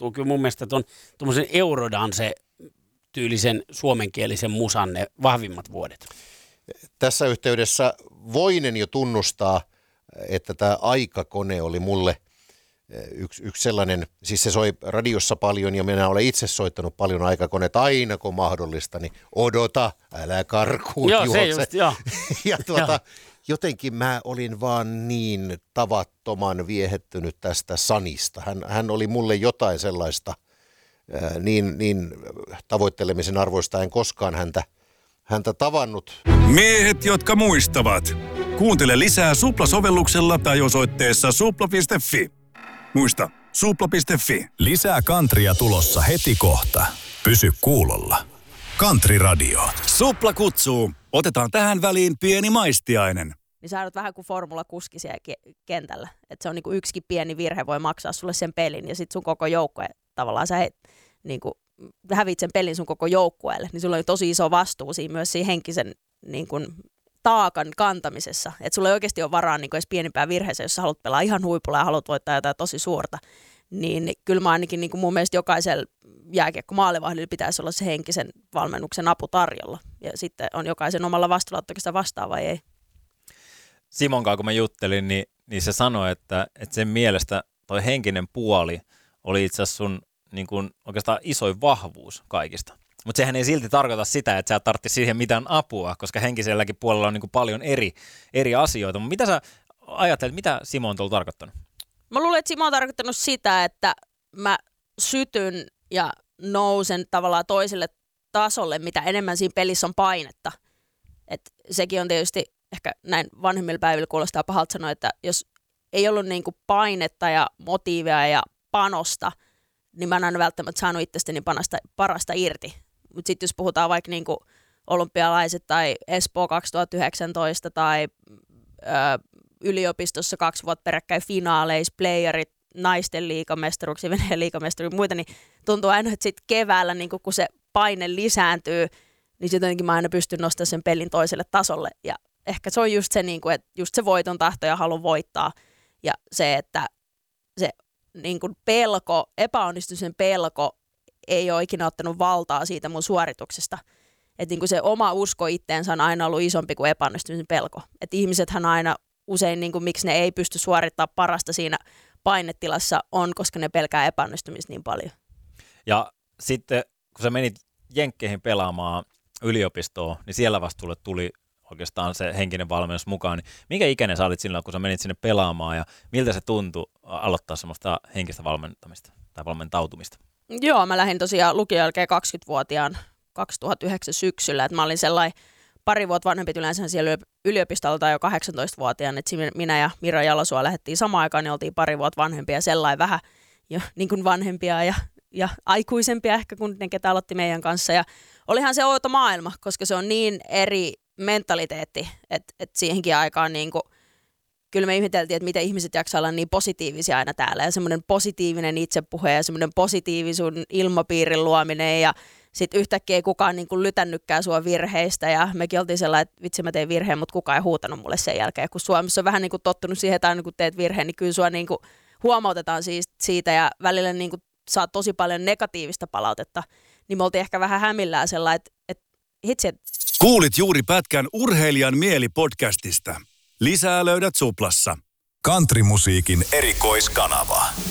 ulottuu kyllä mun mielestä tuon tuommoisen Eurodance-tyylisen suomenkielisen musan ne vahvimmat vuodet. Tässä yhteydessä voinen jo tunnustaa, että tämä Aikakone oli mulle yksi sellainen, siis se soi radiossa paljon ja minä olen itse soittanut paljon Aikakonetta aina kun mahdollista, niin odota, älä karkuun juokse. Se just, joo. Ja jotenkin mä olin vaan niin tavattoman viehettynyt tästä Sanista. Hän oli mulle jotain sellaista niin tavoittelemisen arvoista, en koskaan häntä tavannut. Miehet, jotka muistavat. Kuuntele lisää Supla-sovelluksella tai osoitteessa supla.fi. Muista, supla.fi. Lisää Kantria tulossa heti kohta. Pysy kuulolla. Country Radio. Supla kutsuu. Otetaan tähän väliin pieni maistiainen. Niin sä olet vähän kuin formulakuski siellä kentällä. Että se on niinku yksikin pieni virhe voi maksaa sulle sen pelin ja sit sun koko joukkue tavallaan sä niinku hävit sen pelin sun koko joukkueelle. Niin sulla on tosi iso vastuu siinä myös siinä henkisen niinku taakan kantamisessa. Että sulla ei oikeasti ole varaa niinku edes pienimpään virheeseen, jos sä haluat pelaa ihan huipulla ja haluat voittaa jotain tosi suurta. Niin kyllä mä ainakin niinku mun mielestä jokaisella jääkiekko-maalivahdilla pitäisi olla se henkisen valmennuksen apu tarjolla. Ja sitten on jokaisen omalla vastuulla, ottaa sitä vastaan vai ei. Simon kanssa kun mä juttelin, niin se sanoi, että sen mielestä toi henkinen puoli oli itse asiassa sun niin kuin oikeastaan isoin vahvuus kaikista. Mutta sehän ei silti tarkoita sitä, että sä tarvitse siihen mitään apua, koska henkiselläkin puolella on niin kuin paljon eri asioita. Mutta mitä sä ajattelet, mitä Simo on tuolla tarkoittanut? Mä luulen, että Simo on tarkoittanut sitä, että mä sytyn ja nousen tavallaan toiselle tasolle, mitä enemmän siinä pelissä on painetta. Et sekin on tietysti ehkä näin vanhemmilla päivillä kuulostaa pahalta sanoa, että jos ei ollut niinku painetta ja motiivia ja panosta, niin mä en aina välttämättä saanut itsestäni parasta irti. Mutta sitten jos puhutaan vaikka niinku olympialaiset tai Espoo 2019 tai yliopistossa 2 vuotta peräkkäin finaaleissa, playerit, naisten liigamestaruuksia, Venäjän liigamestaruuksia ja muita, niin tuntuu aina, että sitten keväällä niinku, kun se paine lisääntyy, niin sitten jotenkin mä aina pystyn nostamaan sen pelin toiselle tasolle. Ja ehkä se on just se, niinku, että just se voiton tahto ja halu voittaa. Ja se, että se niinku pelko, epäonnistumisen pelko ei ole ikinä ottanut valtaa siitä mun suorituksesta. Että niinku se oma usko itteensä on aina ollut isompi kuin epäonnistumisen pelko. Että ihmisethän aina usein, niinku, miksi ne ei pysty suorittamaan parasta siinä painetilassa on, koska ne pelkää epäonnistumista niin paljon. Ja sitten kun sä menit Jenkkeihin pelaamaan yliopistoon, niin siellä vasta sulle tuli oikeastaan se henkinen valmennus mukaan. Niin minkä ikäinen sä olit silloin, kun sä menit sinne pelaamaan ja miltä se tuntui aloittaa semmoista henkistä valmentamista tai valmentautumista? Joo, mä lähdin tosiaan lukion jälkeen 20-vuotiaan 2009 syksyllä. Et mä olin sellainen pari vuotta vanhempi yleensä siellä yliopistolta jo 18-vuotiaan. Et minä ja Mira Jalosuo lähdettiin samaan aikaan, niin oltiin pari vuotta vanhempia sellainen vähän jo niin kuin vanhempia ja aikuisempia ehkä kuin ne, ketä aloitti meidän kanssa. Ja olihan se outo maailma, koska se on niin eri mentaliteetti, että siihenkin aikaan niin kuin, kyllä me ihmeteltiin, että miten ihmiset jaksaa olla niin positiivisia aina täällä. Ja semmoinen positiivinen itsepuhe ja semmoinen positiivisuuden ilmapiirin luominen ja sitten yhtäkkiä ei kukaan niin kuin lytännytkään sua virheistä ja mekin oltiin sellainen, että vitsi mä tein virheen, mutta kukaan ei huutanut mulle sen jälkeen. Kun Suomessa on vähän niin kuin tottunut siihen, että aina kun teet virheen, niin kyllä sua niin kuin huomautetaan siitä ja välillä niin kuin saa tosi paljon negatiivista palautetta. Niin me oltiin ehkä vähän hämillään sellainen, että hitsi, Kuulit juuri pätkän Urheilijan mieli-podcastista. Lisää löydät Suplassa. Countrymusiikin erikoiskanava.